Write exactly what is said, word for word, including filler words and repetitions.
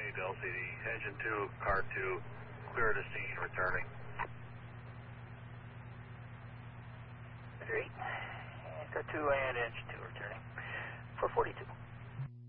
to L C D. Engine two, car two, clear to scene, returning. Great. Car two and engine two returning. four forty-two.